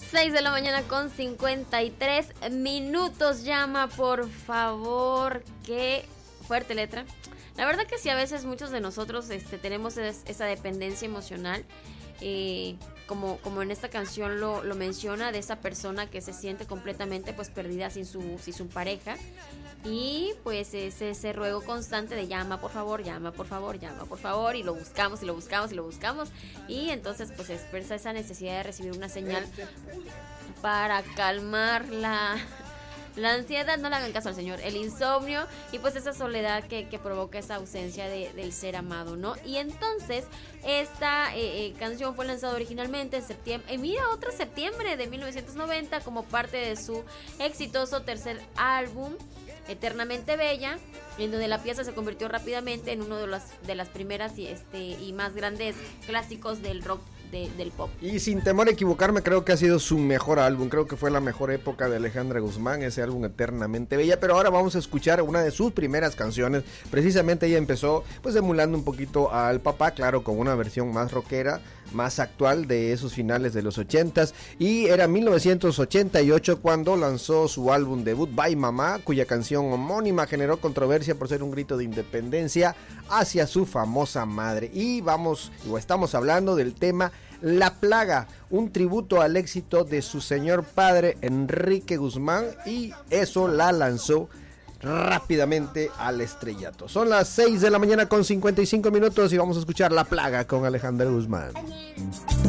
6 de la mañana con 53 minutos. Llama, por favor. Qué fuerte letra. La verdad que sí, a veces muchos de nosotros tenemos esa dependencia emocional. Como en esta canción lo menciona, de esa persona que se siente completamente pues perdida sin su pareja. Y pues ese ruego constante de llama por favor, llama por favor, llama por favor. Y lo buscamos y lo buscamos y lo buscamos. Y entonces pues expresa esa necesidad de recibir una señal para calmar la ansiedad, no le hagan caso al señor, el insomnio y pues esa soledad que provoca esa ausencia del ser amado, ¿no? Y entonces esta canción fue lanzada originalmente en septiembre, septiembre de 1990 como parte de su exitoso tercer álbum, Eternamente Bella, en donde la pieza se convirtió rápidamente en uno de las primeras y más grandes clásicos del rock del pop. Y sin temor a equivocarme, creo que ha sido su mejor álbum. Creo que fue la mejor época de Alejandra Guzmán, ese álbum Eternamente Bella. Pero ahora vamos a escuchar una de sus primeras canciones. Precisamente ella empezó pues emulando un poquito al papá, claro, con una versión más rockera, más actual de esos finales de los 80s. Y era 1988 cuando lanzó su álbum debut Bye Mamá, cuya canción homónima generó controversia por ser un grito de independencia hacia su famosa madre. Y estamos hablando del tema La Plaga, un tributo al éxito de su señor padre Enrique Guzmán, y eso la lanzó rápidamente al estrellato. Son las 6 de la mañana con 55 minutos y vamos a escuchar La Plaga con Alejandra Guzmán.